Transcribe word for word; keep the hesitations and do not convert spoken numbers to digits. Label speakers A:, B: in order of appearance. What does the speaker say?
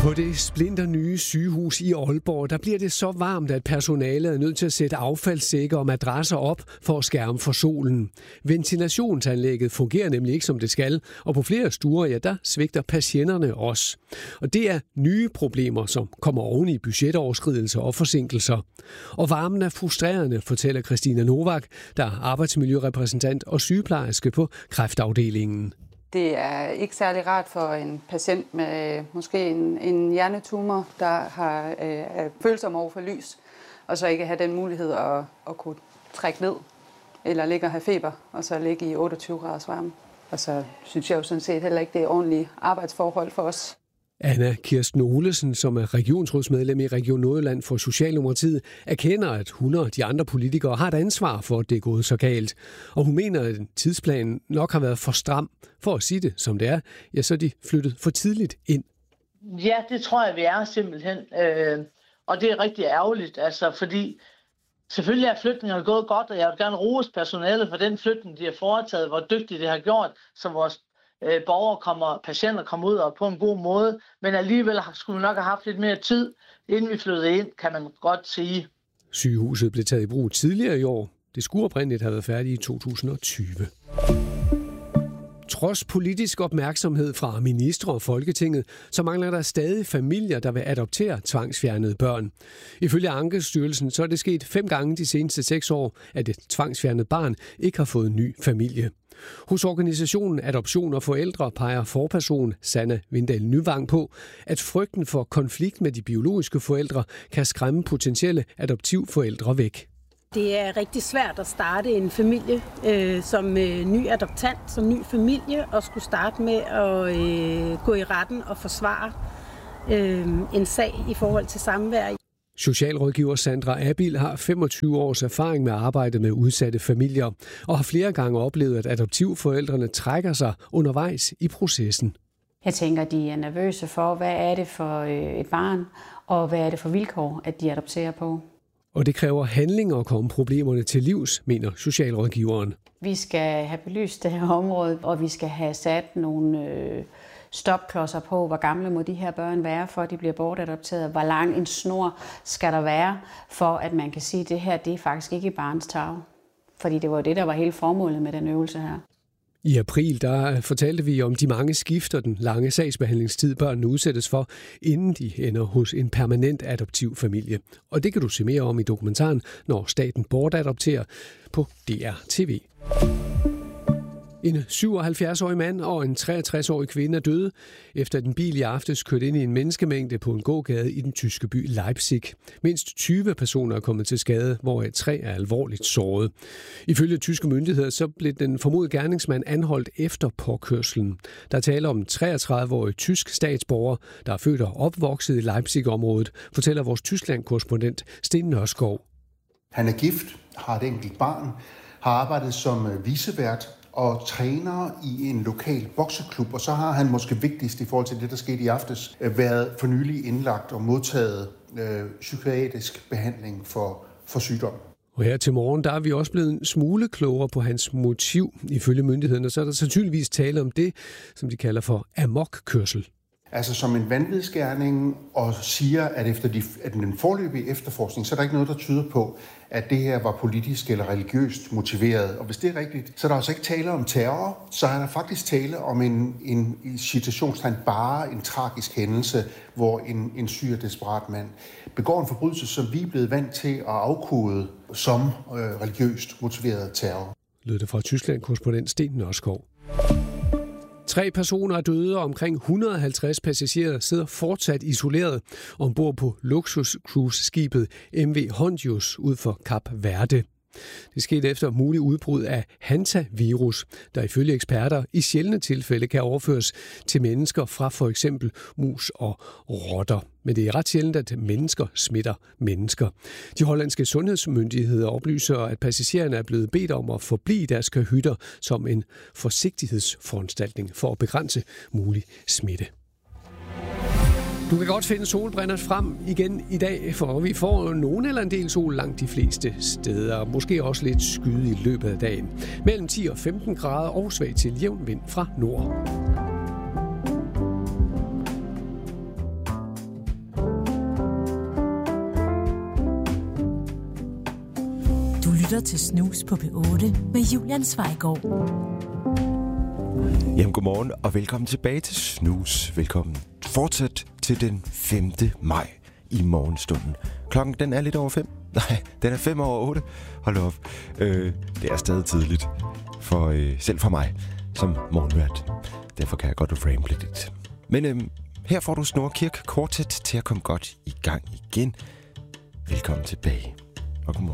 A: På det splinter nye sygehus i Aalborg, der bliver det så varmt, at personalet er nødt til at sætte affaldssække og madrasser op for at skærme for solen. Ventilationsanlægget fungerer nemlig ikke, som det skal, og på flere stuer, ja, der svigter patienterne også. Og det er nye problemer, som kommer oven i budgetoverskridelser og forsinkelser. Og varmen er frustrerende, fortæller Christina Novak, der er arbejdsmiljørepræsentant og sygeplejerske på kræftafdelingen.
B: Det er ikke særlig rart for en patient med måske en, en hjernetumor, der har øh, er følsom over for lys, og så ikke have den mulighed at, at kunne trække ned, eller ligge og have feber, og så ligge i otteogtyve graders varme. Og så synes jeg jo sådan set heller ikke, det er ordentlige arbejdsforhold for os.
A: Anna Kirsten Olesen, som er regionsrådsmedlem i Region Nordjylland for Socialdemokratiet, erkender, at hun og de andre politikere har et ansvar for, at det er gået så galt. Og hun mener, at tidsplanen nok har været for stram. For at sige det, som det er, ja, så er de flyttet for tidligt ind.
C: Ja, det tror jeg, vi er simpelthen. Øh, og det er rigtig ærgerligt, altså, fordi selvfølgelig er flytningerne gået godt, og jeg vil gerne rose personalet for den flytning, de har foretaget, hvor dygtigt det har gjort, så vores borgere kommer, patienter kommer ud og på en god måde, men alligevel skulle vi nok have haft lidt mere tid, inden vi flyttede ind, kan man godt sige.
A: Sygehuset blev taget i brug tidligere i år. Det skulle oprindeligt have været færdigt i to tusind og tyve. Trods politisk opmærksomhed fra ministre og Folketinget, så mangler der stadig familier, der vil adoptere tvangsfjernede børn. Ifølge Ankestyrelsen så er det sket fem gange de seneste seks år, at et tvangsfjernet barn ikke har fået en ny familie. Hos organisationen Adoption og Forældre peger forperson Sanna Vindal Nyvang på, at frygten for konflikt med de biologiske forældre kan skræmme potentielle adoptivforældre væk.
D: Det er rigtig svært at starte en familie øh, som øh, ny adoptant, som ny familie, og skulle starte med at øh, gå i retten og forsvare øh, en sag i forhold til samvær.
A: Socialrådgiver Sandra Abil har femogtyve års erfaring med at arbejde med udsatte familier, og har flere gange oplevet, at adoptivforældrene trækker sig undervejs i processen.
E: Jeg tænker, de er nervøse for, hvad er det for et barn, og hvad er det for vilkår, at de adopterer på.
A: Og det kræver handling at komme problemerne til livs, mener socialrådgiveren.
E: Vi skal have belyst det her område, og vi skal have sat nogle øh, stopklodser på, hvor gamle må de her børn være, for at de bliver bortadopteret. Hvor lang en snor skal der være, for at man kan sige, at det her det er faktisk ikke barns tarv. Fordi det var det, der var hele formålet med den øvelse her.
A: I april der fortalte vi om de mange skift og den lange sagsbehandlingstid, børnene udsættes for, inden de ender hos en permanent adoptiv familie. Og det kan du se mere om i dokumentaren, Når staten bortadopterer, på D R T V. En syvoghalvfjerds-årig mand og en treogtres-årig kvinde er døde, efter at en bil i aftes kørte ind i en menneskemængde på en gågade i den tyske by Leipzig. Mindst tyve personer er kommet til skade, hvoraf tre er alvorligt såret. Ifølge tyske myndigheder så blev den formodede gerningsmand anholdt efter påkørslen. Der taler om en treogtredive-årig tysk statsborger, der er født og opvokset i Leipzig-området, fortæller vores Tyskland-korrespondent Sten Nørskov.
F: Han er gift, har et enkelt barn, har arbejdet som vicevært og træner i en lokal bokseklub, og så har han måske vigtigst i forhold til det, der skete i aftes, været for nylig indlagt og modtaget øh, psykiatrisk behandling for, for sygdom.
A: Og her til morgen, der er vi også blevet en smule klogere på hans motiv. Ifølge myndighederne, så er der sandsynligvis tale om det, som de kalder for amokkørsel.
F: Altså som en vanvidsgerning, og siger, at efter de, at den foreløbige efterforskning, så er der ikke noget, der tyder på, at det her var politisk eller religiøst motiveret. Og hvis det er rigtigt, så er der altså ikke tale om terror, så er der faktisk tale om en, en i citationstegn bare en tragisk hændelse, hvor en, en syg og desperat mand begår en forbrydelse, som vi er blevet vant til at afkode som øh, religiøst motiveret terror.
A: Lød det fra Tyskland-korrespondent Sten Nørskov. Tre personer er døde, og omkring et hundrede og halvtreds passagerer sidder fortsat isoleret ombord på luksuscruiseskibet M V Hondius ud for Kap Verde. Det skete efter mulig udbrud af hantavirus, der ifølge eksperter i sjældne tilfælde kan overføres til mennesker fra for eksempel mus og rotter. Men det er ret sjældent, at mennesker smitter mennesker. De hollandske sundhedsmyndigheder oplyser, at passagererne er blevet bedt om at forblive i deres kahytter som en forsigtighedsforanstaltning for at begrænse mulig smitte. Du kan godt finde solbriller frem igen i dag, for vi får nogen eller en del sol langt de fleste steder. Måske også lidt skyde i løbet af dagen. Mellem ti og femten grader og svag til jævn vind fra nord.
G: lytter til Snus på P otte med Julian Zweigård.
H: Jamen godmorgen og velkommen tilbage til Snus. Velkommen fortsat til den femte maj i morgenstunden. Klokken den er lidt over fem. Nej, den er fem over otte. Hold op. Øh, det er stadig tidligt. For, øh, selv for mig som morgenvært. Derfor kan jeg godt ramble lidt. Men øh, her får du Snorre Kirk Quartet til at komme godt i gang igen. Velkommen tilbage og godmorgen.